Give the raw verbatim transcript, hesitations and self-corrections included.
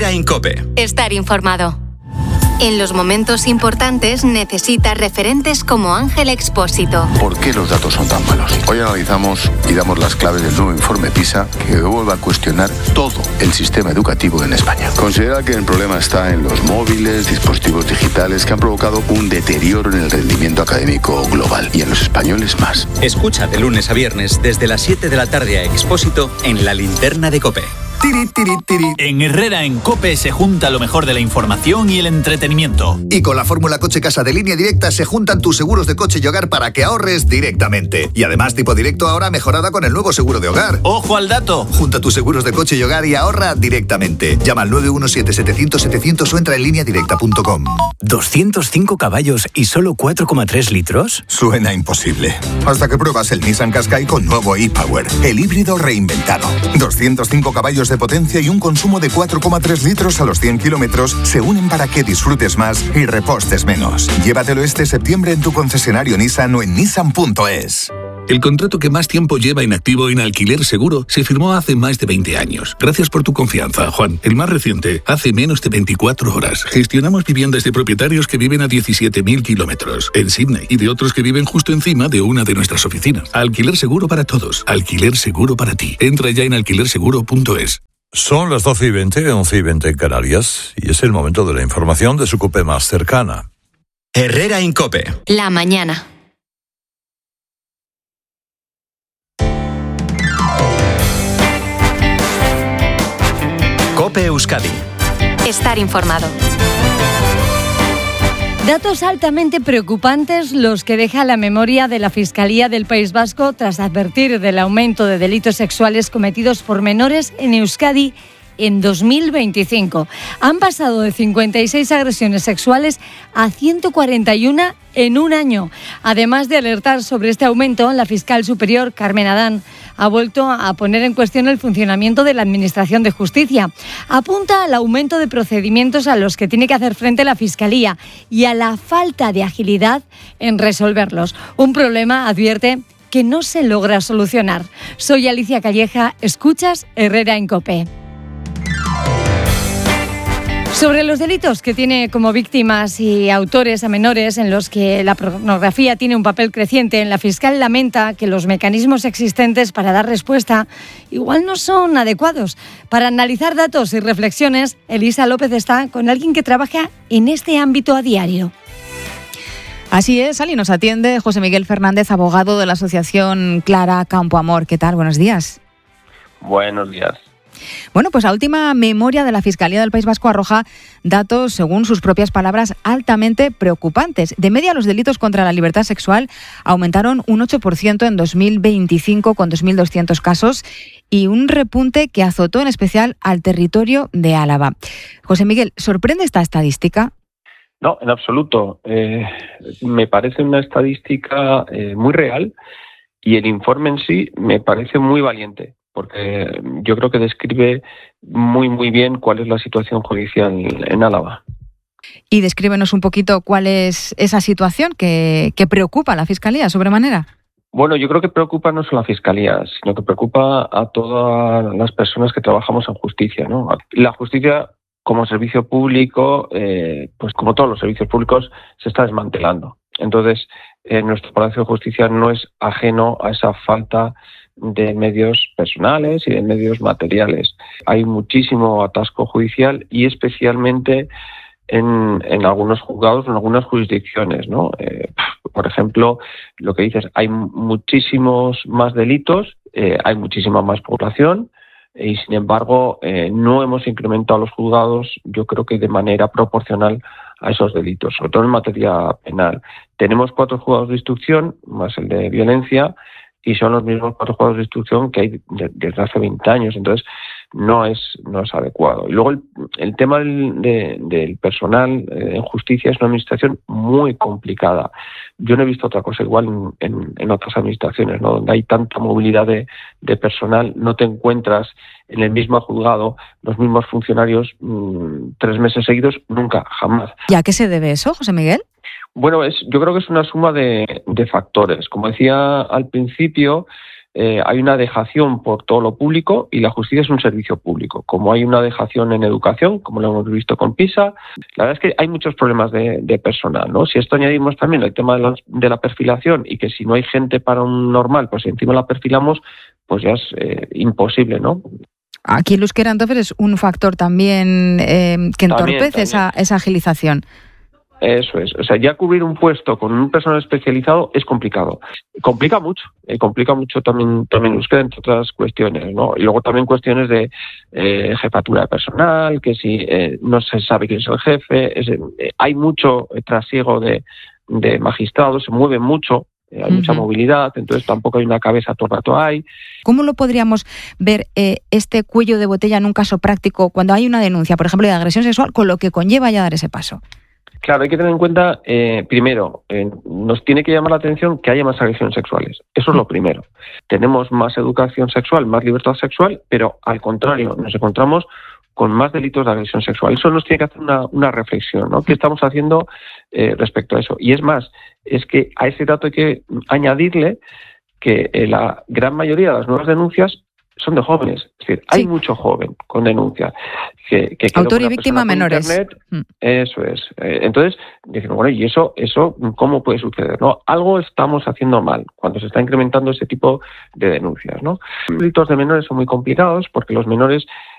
Herrera en COPE. Estar informado. En los momentos importantes necesitas referentes como Ángel Expósito. ¿Por qué los datos son tan malos? Hoy analizamos y damos las claves del nuevo informe PISA que vuelve a cuestionar todo el sistema educativo en España. Considera que el problema está en los móviles, dispositivos digitales que han provocado un deterioro en el rendimiento académico global y en los españoles más. Escucha de lunes a viernes desde las siete de la tarde a Expósito en La Linterna de COPE. Tiri, tiri, tiri. En Herrera en COPE se junta lo mejor de la información y el entretenimiento. Y con la fórmula Coche Casa de Línea Directa se juntan tus seguros de coche y hogar para que ahorres directamente. Y además tipo directo ahora mejorada con el nuevo seguro de hogar. ¡Ojo al dato! Junta tus seguros de coche y hogar y ahorra directamente. Llama al nueve uno siete, setecientos, setecientos o entra en línea directa punto com. ¿doscientos cinco caballos y solo cuatro coma tres litros? Suena imposible. Hasta que pruebas el Nissan Qashqai con nuevo e-Power, el híbrido reinventado. doscientos cinco caballos de potencia y un consumo de cuatro coma tres litros a los cien kilómetros se unen para que disfrutes más y repostes menos. Llévatelo este septiembre en tu concesionario Nissan o en nissan punto es. El contrato que más tiempo lleva inactivo en Alquiler Seguro se firmó hace más de veinte años. Gracias por tu confianza, Juan. El más reciente, hace menos de veinticuatro horas. Gestionamos viviendas de propietarios que viven a diecisiete mil kilómetros en Sydney y de otros que viven justo encima de una de nuestras oficinas. Alquiler Seguro para todos. Alquiler Seguro para ti. Entra ya en alquiler seguro punto es. Son las doce y veinte, once y veinte en Canarias, y es el momento de la información de su COPE más cercana. Herrera en COPE. La mañana. COPE Euskadi. Estar informado. Datos altamente preocupantes los que deja la memoria de la Fiscalía del País Vasco tras advertir del aumento de delitos sexuales cometidos por menores en Euskadi en dos mil veinticinco. Han pasado de cincuenta y seis agresiones sexuales a ciento cuarenta y uno en un año. Además de alertar sobre este aumento, la fiscal superior, Carmen Adán, ha vuelto a poner en cuestión el funcionamiento de la Administración de Justicia. Apunta al aumento de procedimientos a los que tiene que hacer frente la Fiscalía y a la falta de agilidad en resolverlos. Un problema, advierte, que no se logra solucionar. Soy Alicia Calleja, escuchas Herrera en COPE. Sobre los delitos que tiene como víctimas y autores a menores en los que la pornografía tiene un papel creciente, la fiscal lamenta que los mecanismos existentes para dar respuesta igual no son adecuados. Para analizar datos y reflexiones, Elisa López está con alguien que trabaja en este ámbito a diario. Así es, Ali, nos atiende José Miguel Fernández, abogado de la asociación Clara Campoamor. ¿Qué tal? Buenos días. Buenos días. Bueno, pues la última memoria de la Fiscalía del País Vasco arroja datos, según sus propias palabras, altamente preocupantes. De media, los delitos contra la libertad sexual aumentaron un ocho por ciento en dos mil veinticinco, con dos mil doscientos casos, y un repunte que azotó en especial al territorio de Álava. José Miguel, ¿sorprende esta estadística? No, en absoluto. Eh, me parece una estadística eh, muy real y el informe en sí me parece muy valiente, porque yo creo que describe muy, muy bien cuál es la situación judicial en Álava. Y descríbenos un poquito cuál es esa situación que, que preocupa a la Fiscalía sobremanera. Bueno, yo creo que preocupa no solo a la Fiscalía, sino que preocupa a todas las personas que trabajamos en justicia, ¿no? La justicia como servicio público, eh, pues como todos los servicios públicos, se está desmantelando. Entonces, eh, nuestro Palacio de Justicia no es ajeno a esa falta de medios personales y de medios materiales. Hay muchísimo atasco judicial y especialmente en, en algunos juzgados, en algunas jurisdicciones, ¿no? Eh, por ejemplo, lo que dices, hay muchísimos más delitos, eh, hay muchísima más población y, sin embargo, eh, no hemos incrementado los juzgados, yo creo que de manera proporcional a esos delitos, sobre todo en materia penal. Tenemos cuatro juzgados de instrucción, más el de violencia, y son los mismos cuatro juzgados de instrucción que hay desde hace veinte años, entonces no es no es adecuado. Y luego el, el tema del, de, del personal eh, en justicia es una administración muy complicada. Yo no he visto otra cosa igual en, en, en otras administraciones, ¿no? Donde hay tanta movilidad de, de personal, no te encuentras en el mismo juzgado los mismos funcionarios mmm, tres meses seguidos, nunca, jamás. ¿Y a qué se debe eso, José Miguel? Bueno, es, yo creo que es una suma de, de factores. Como decía al principio, eh, hay una dejación por todo lo público y la justicia es un servicio público. Como hay una dejación en educación, como lo hemos visto con PISA, la verdad es que hay muchos problemas de, de personal, ¿no? Si a esto añadimos también el tema de la, de la perfilación y que si no hay gente para un normal, pues encima la perfilamos, pues ya es eh, imposible, ¿no? Aquí el euskera entonces es un factor también eh, que entorpece también, también. Esa, esa agilización. Eso es. O sea, ya cubrir un puesto con un personal especializado es complicado. Complica mucho. Eh, complica mucho también también euskera, entre otras cuestiones, ¿no? Y luego también cuestiones de eh, jefatura de personal, que si eh, no se sabe quién es el jefe. Es, eh, hay mucho trasiego de, de magistrados, se mueven mucho. Hay uh-huh. mucha movilidad, entonces tampoco hay una cabeza todo el rato ahí. ¿Cómo lo podríamos ver eh, este cuello de botella en un caso práctico cuando hay una denuncia, por ejemplo, de agresión sexual, con lo que conlleva ya dar ese paso? Claro, hay que tener en cuenta, eh, primero, eh, nos tiene que llamar la atención que haya más agresiones sexuales. Eso es lo primero. Tenemos más educación sexual, más libertad sexual, pero al contrario, nos encontramos con más delitos de agresión sexual. Eso nos tiene que hacer una, una reflexión, ¿no? ¿Qué estamos haciendo eh, respecto a eso? Y es más, es que a ese dato hay que añadirle que eh, la gran mayoría de las nuevas denuncias son de jóvenes. Es decir, hay sí. mucho joven con denuncia. Que, que Autor y víctima menores. Internet, mm. Eso es. Eh, entonces, decimos, bueno, ¿y eso, eso cómo puede suceder? ¿No? Algo estamos haciendo mal cuando se está incrementando ese tipo de denuncias, ¿no? Los delitos de menores son muy complicados porque los menores